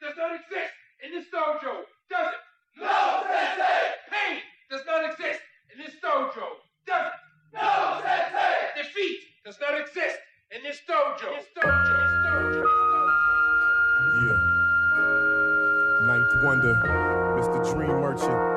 does not exist in this dojo, does it? No, Sensei! Pain does not exist in this dojo, does it? No, Sensei! Defeat does not exist in this dojo. Yeah. Ninth Wonder, Mr. Dream Merchant.